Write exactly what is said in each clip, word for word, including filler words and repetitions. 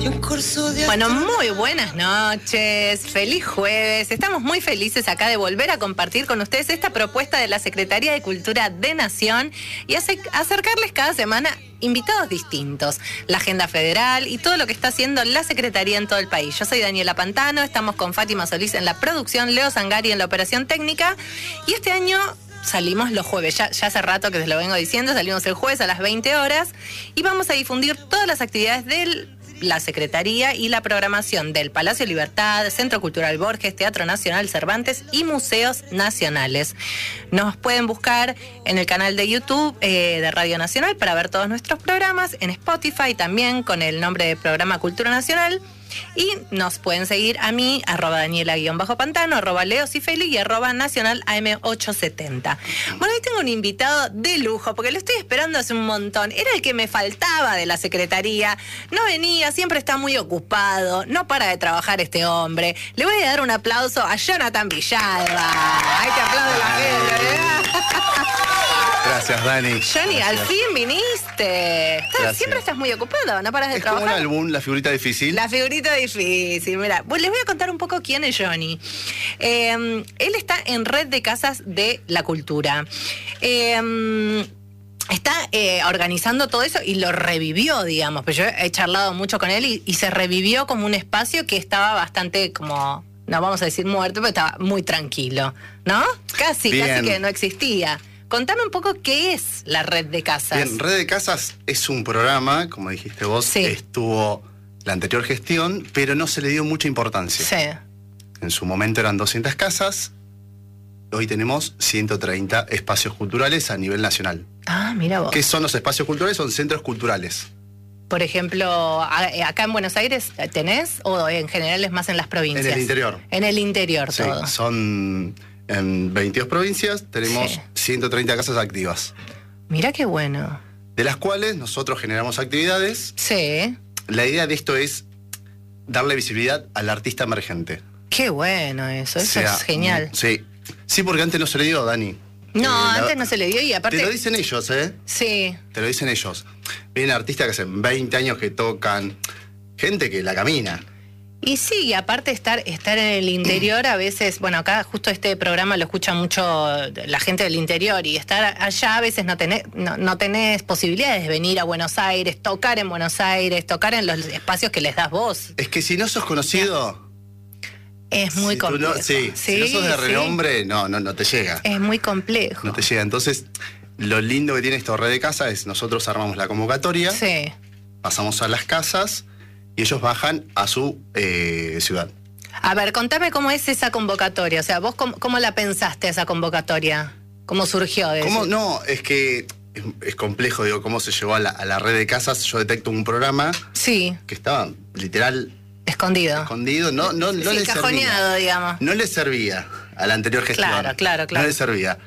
Bueno, muy buenas noches, feliz jueves. Estamos muy felices acá de volver a compartir con ustedes esta propuesta de la Secretaría de Cultura de Nación y acercarles cada semana invitados distintos, la agenda federal y todo lo que está haciendo la Secretaría en todo el país. Yo soy Daniela Pantano, estamos con Fátima Solís en la producción, Leo Zangari en la operación técnica y este año salimos los jueves, ya, ya hace rato que se lo vengo diciendo, salimos el jueves a las veinte horas y vamos a difundir todas las actividades del la Secretaría y la programación del Palacio Libertad, Centro Cultural Borges, Teatro Nacional Cervantes y Museos Nacionales. Nos pueden buscar en el canal de YouTube eh, de Radio Nacional para ver todos nuestros programas, en Spotify también con el nombre de Programa Cultura Nacional. Y nos pueden seguir a mí, arroba Daniela-Pantano, arroba Leo Cifeli y arroba Nacional A M ochocientos setenta. Bueno, hoy tengo un invitado de lujo, porque lo estoy esperando hace un montón. Era el que me faltaba de la Secretaría. No venía, siempre está muy ocupado. No para de trabajar este hombre. Le voy a dar un aplauso a Jonathan Villalba. Ay, te aplaude la gente, ¿verdad? Gracias, Dani. Johnny, Gracias. Al fin viniste. Estás, siempre estás muy ocupado, no paras de es trabajar. Es como un álbum, La Figurita Difícil. La Figurita Difícil, mira. Pues les voy a contar un poco quién es Johnny. Eh, él está en Red de Casas de la Cultura. Eh, Está eh, organizando todo eso y lo revivió, digamos. Pero yo he charlado mucho con él y, y se revivió como un espacio que estaba bastante como, no vamos a decir muerto, pero estaba muy tranquilo, ¿no? Casi, Bien. casi que no existía. Contame un poco qué es la Red de Casas. Bien, Red de Casas es un programa, como dijiste vos, Sí. estuvo la anterior gestión, pero no se le dio mucha importancia. Sí. En su momento eran doscientas casas, hoy tenemos ciento treinta espacios culturales a nivel nacional. Ah, mira vos. ¿Qué son los espacios culturales? Son centros culturales. Por ejemplo, a- acá en Buenos Aires tenés, o en general es más en las provincias. En el interior. En el interior Sí, todo. son en veintidós provincias, tenemos Sí. ciento treinta casas activas, Mira qué bueno. de las cuales nosotros generamos actividades. Sí. La idea de esto es darle visibilidad al artista emergente. Qué bueno eso, eso O sea, es genial. mm, Sí, sí, porque antes no se le dio, Dani. No, Eh, la- antes no se le dio y aparte... Te lo dicen ellos, ¿eh? Sí, Te lo dicen ellos. Vienen artistas que hacen veinte años que tocan, gente que la camina. y sí, y aparte estar, estar en el interior a veces, bueno, acá justo este programa lo escucha mucho la gente del interior y estar allá a veces no tenés, no, no tenés posibilidades de venir a Buenos Aires, tocar en Buenos Aires, tocar en los espacios que les das vos. Es que si no sos conocido... Es muy si tú complejo. no- sí, si no Sí, sos de sí. renombre, no, no, no te llega. Es muy complejo. No te llega. Entonces, lo lindo que tiene esta Red de Casa es nosotros armamos la convocatoria, Sí. pasamos a las casas y ellos bajan a su eh, ciudad. A ver, contame cómo es esa convocatoria. O sea, vos cómo, cómo la pensaste esa convocatoria. ¿Cómo surgió de ¿Cómo? eso? No, es que es, es complejo, digo, cómo se llevó a la, a la Red de Casas. Yo detecto un programa Sí, que estaba literal escondido. escondido, no, no, no Sí, le cajoneado, servía. digamos. No le servía a la anterior gestión. Claro, claro, claro. No le servía.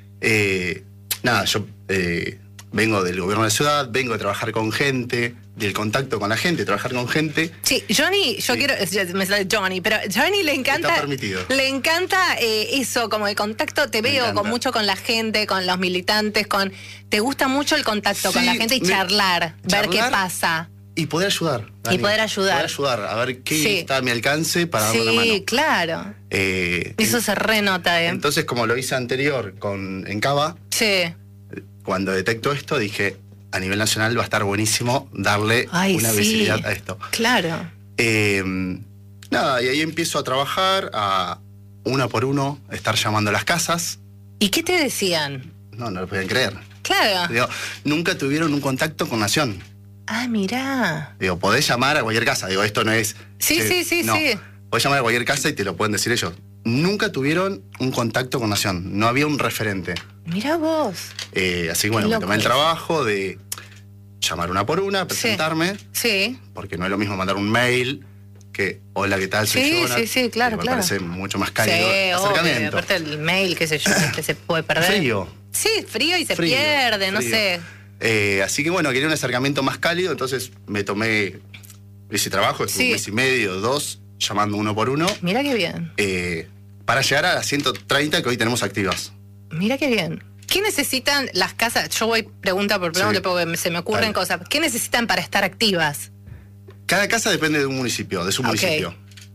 Eh, nada, yo eh, vengo del gobierno de la ciudad, vengo de trabajar con gente, del contacto con la gente, trabajar con gente. Sí, Johnny, yo Sí. quiero, me sale Johnny, pero Johnny le encanta, Está permitido. le encanta eh, eso, como el contacto, te Me veo encanta. con mucho con la gente, con los militantes, con, te gusta mucho el contacto con Sí, la gente y me- charlar, ver qué charlar pasa. Y poder ayudar. Dani. poder ayudar. Poder ayudar, a ver qué Sí. está a mi alcance para darme una Sí, mano. claro. Eh, Eso se renota, ¿eh? Entonces, como lo hice anterior con en Cava, Sí. cuando detecto esto, dije, a nivel nacional va a estar buenísimo darle Ay, una sí. visibilidad a esto. Claro. Eh, nada, y ahí empiezo a trabajar, a uno por uno, estar llamando a las casas. ¿Y qué te decían? No, no lo podían creer. Claro. Digo, nunca tuvieron un contacto con Nación. Ah, mirá. Digo, podés llamar a cualquier casa. Digo, esto no es... Sí, che, sí, sí, no. sí. Podés llamar a cualquier casa y te lo pueden decir ellos. Nunca tuvieron un contacto con Nación. No había un referente. Mirá vos. Eh, así que bueno, Qué me loco tomé el eso. trabajo de llamar una por una, presentarme, Sí. porque no es lo mismo mandar un mail que hola, ¿qué tal? Soy Sí, Jonah", sí, sí, claro, que me claro. parece mucho más cálido. Sí, obvio. Acercamiento. Aparte el mail, qué sé yo, que se puede perder. Frío. Sí, frío y se Frío, pierde, no frío. sé. Eh, así que bueno, quería un acercamiento más cálido, entonces me tomé ese trabajo, estuve Sí. un mes y medio, dos, llamando uno por uno, Mira qué bien. eh, para llegar a las ciento treinta que hoy tenemos activas. Mira qué bien. ¿Qué necesitan las casas? Yo voy pregunta por pregunta Sí. porque me- se me ocurren Dale. cosas. ¿Qué necesitan para estar activas? Cada casa depende de un municipio, de su Ok. municipio.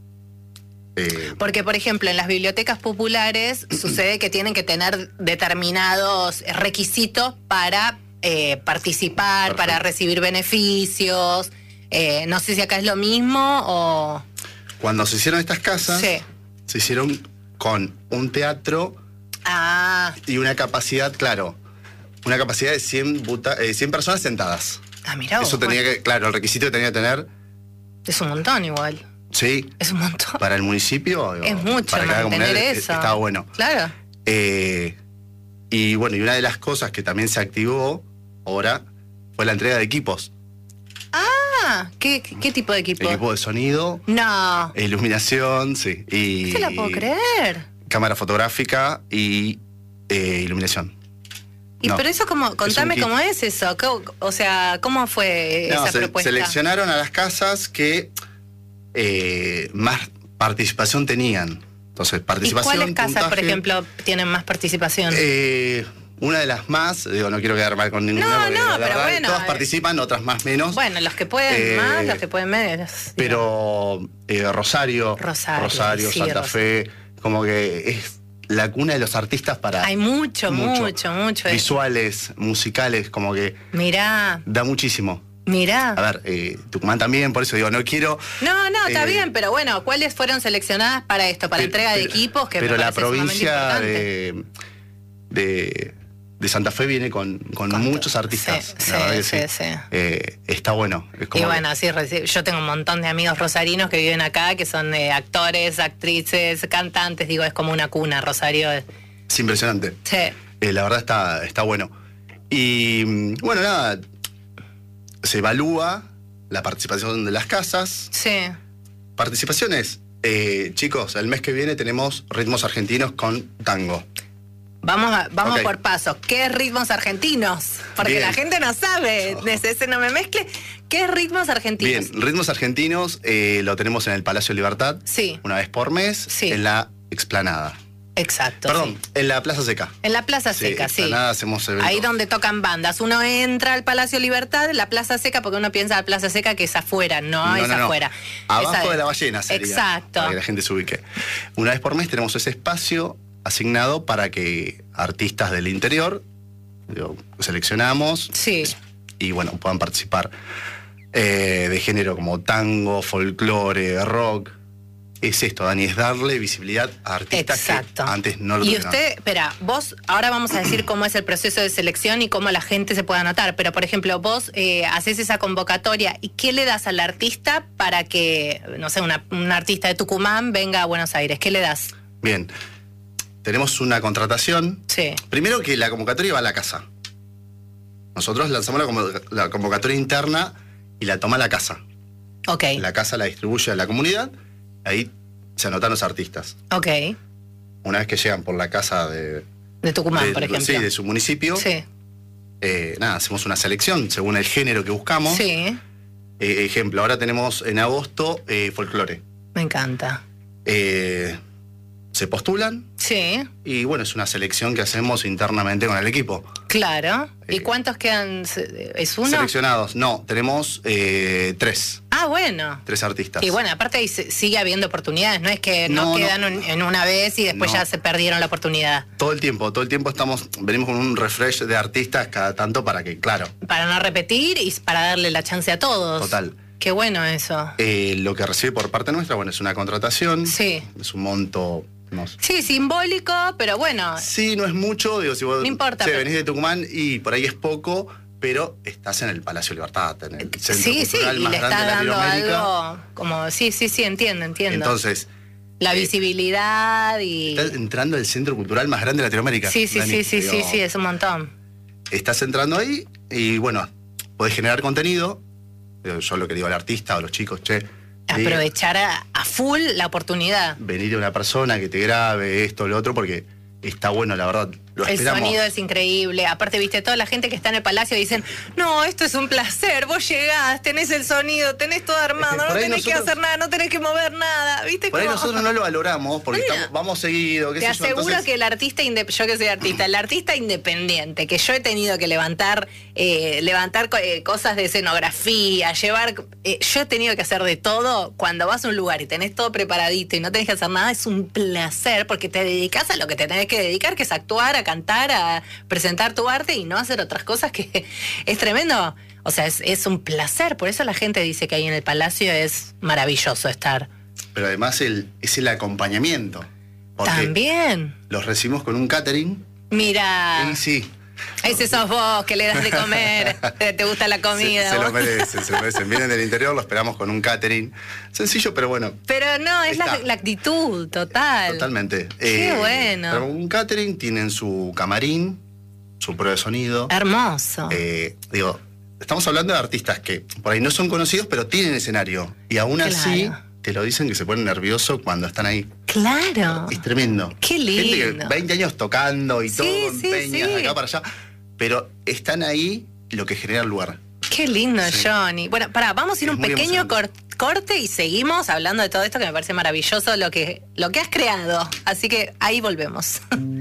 Eh, Porque, por ejemplo, en las bibliotecas populares sucede que tienen que tener determinados requisitos para eh, participar, Perfecto. para recibir beneficios. Eh, no sé si acá es lo mismo o... cuando se hicieron estas casas, Sí. se hicieron con un teatro Ah, y una capacidad, claro, una capacidad de cien, buta- eh, cien personas sentadas. ah mirá vos, Eso tenía bueno, que, claro, el requisito que tenía que tener, es un montón igual. sí, Es un montón. para el municipio. Es o mucho para cada mantener comunidad, eh, eso. estaba bueno. Claro. Eh, y bueno, y una de las cosas que también se activó ahora fue la entrega de equipos. Ah, ¿qué, qué, qué tipo de equipo? Equipo de sonido, No. iluminación, sí. Y No te la puedo creer. cámara fotográfica y eh, iluminación. Y No, pero eso como, contame kit. cómo es eso, ¿Cómo- o sea, ¿cómo fue No, esa se- propuesta? seleccionaron a las casas que eh, más participación tenían. Entonces, ¿Y participación. cuáles casas, por puntaje, ejemplo, tienen más participación? eh, una de las más, digo, no quiero quedar mal con ninguna. No, porque no, la pero verdad, bueno, todas eh, participan, otras más menos. Bueno, los que pueden eh, más, los que pueden menos. Pero eh, Rosario, Rosario, sí, Santa Rosario. Fe, como que es la cuna de los artistas para Hay mucho, mucho. mucho, mucho. visuales, musicales, como que Mirá, da muchísimo. mirá. A ver, eh, Tucumán también, por eso digo, no quiero. No, no, está eh, bien, pero bueno, ¿cuáles fueron seleccionadas para esto? Para Pero- entrega de pero- equipos, que pero me la parece sumamente provincia importante. de, de, de Santa Fe viene con, con Con muchos todo. artistas. Sí, la verdad sí, que sí, sí. Eh, está bueno. Es como Y que- bueno, sí, reci- yo tengo un montón de amigos rosarinos que viven acá, que son eh, actores, actrices, cantantes, digo, es como una cuna, Rosario. es impresionante. Sí, Eh, la verdad está, está bueno. Y mm, bueno, nada, se evalúa la participación de las casas. sí. Participaciones, eh, chicos, el mes que viene tenemos ritmos argentinos con tango. Vamos, a- vamos Ok. por pasos. ¿Qué es ritmos argentinos? Porque Bien. la gente no sabe, desde ese no me mezcle. ¿Qué es ritmos argentinos? Bien, ritmos argentinos eh, lo tenemos en el Palacio Libertad, Sí, una vez por mes, Sí. en la explanada. exacto. Perdón, sí. en la Plaza Seca. En la Plaza Seca, sí. explanada hacemos eventos. Ahí donde tocan bandas. Uno entra al Palacio Libertad, la Plaza Seca, porque uno piensa la Plaza Seca que es afuera, no, No, es no, no. afuera. Abajo Esa- de la ballena sería. Exacto. Para que la gente se ubique. Una vez por mes tenemos ese espacio asignado para que artistas del interior, digo, seleccionamos Sí, y bueno, puedan participar eh, de género como tango, folclore, rock. Es esto, Dani, es darle visibilidad a artistas exacto. que antes no lo Y tenían. usted, espera, vos, ahora vamos a decir cómo es el proceso de selección y cómo la gente se puede anotar, pero por ejemplo, vos eh, haces esa convocatoria y ¿qué le das al artista para que, no sé, una- un artista de Tucumán venga a Buenos Aires? ¿Qué le das? Bien, tenemos una contratación. Sí, Primero que la convocatoria va a la casa. Nosotros lanzamos la, convo- la convocatoria interna y la toma la casa. ok, La casa la distribuye a la comunidad, ahí se anotan los artistas. ok. Una vez que llegan por la casa de, De Tucumán, de- por ejemplo. sí, de su municipio, Sí, eh, nada, hacemos una selección según el género que buscamos. sí, Eh, ejemplo, ahora tenemos en agosto eh, folclore. me encanta. Eh, se postulan Sí, y bueno, es una selección que hacemos internamente con el equipo. claro. ¿Y Eh, cuántos quedan? ¿Es uno? Seleccionados, no, tenemos eh, tres, Ah, bueno. tres artistas. Y bueno, aparte ahí se- sigue habiendo oportunidades, no es que no, No, no. quedan un- en una vez y después No. ya se perdieron la oportunidad. Todo el tiempo, todo el tiempo estamos, venimos con un refresh de artistas cada tanto para que, claro, Para no repetir y para darle la chance a todos. total. Qué bueno eso. Eh, lo que recibe por parte nuestra, bueno, es una contratación. Sí. Es un monto, no sé. Sí, simbólico, pero bueno. Sí, no es mucho, digo, si vos No importa, che, pero- venís de Tucumán y por ahí es poco, pero estás en el Palacio Libertad, en el centro Sí, sí, cultural y más le grande está de dando Latinoamérica. algo como, sí, sí, sí, entiendo, entiendo. Entonces, la eh, visibilidad y... estás entrando al centro cultural más grande de Latinoamérica. Sí, sí, Dani, sí, sí, digo, sí, sí, es un montón. Estás entrando ahí y bueno, podés generar contenido. Digo, yo lo que digo al artista o a los chicos, che, vení- Aprovechar a, a full la oportunidad. venir a una persona que te grabe esto, lo otro, porque está bueno, la verdad. Lo El esperamos. sonido es increíble. Aparte, viste, toda la gente que está en el Palacio dicen, no, esto es un placer, vos llegás, tenés el sonido, tenés todo armado, Por no ahí tenés que nosotros- hacer nada, no tenés que mover nada, viste. Por ahí Como- nosotros no lo valoramos porque Bueno, estamos- vamos seguido, qué Te sé yo. aseguro Entonces, que el artista, inde- yo que soy artista, el artista independiente, que yo he tenido que levantar, eh, levantar co- eh, cosas de escenografía, llevar, eh, yo he tenido que hacer de todo. Cuando vas a un lugar y tenés todo preparadito y no tenés que hacer nada, es un placer porque te dedicas a lo que te tenés que dedicar, que es actuar, a cantar, a presentar tu arte y no hacer otras cosas, que es tremendo. O sea, es, es un placer. Por eso la gente dice que ahí en el Palacio es maravilloso estar. pero además el, es el acompañamiento. Porque También. los recibimos con un catering. Mira. Y sí. Ese sos vos que le das de comer, te te gusta la comida. Se, se vos. lo merecen, se lo merecen. Vienen del interior, lo esperamos con un catering. Sencillo, pero bueno. Pero no, es la, Está. la actitud total. Totalmente. Qué bueno. Pero un catering, tienen su camarín, su prueba de sonido. Hermoso. Eh, digo, estamos hablando de artistas que por ahí no son conocidos, pero tienen escenario. Y aún así Claro. te lo dicen que se ponen nerviosos cuando están ahí. Claro. Es tremendo. Qué Gente lindo. que veinte años tocando y Sí, todo, sí, empeñas sí. de acá para allá. Pero están ahí lo que genera el lugar. Qué lindo, Sí. Johnny. Bueno, pará, vamos a ir Es un muy pequeño cor- emocionante. corte y seguimos hablando de todo esto que me parece maravilloso, lo que, lo que has creado. Así que ahí volvemos.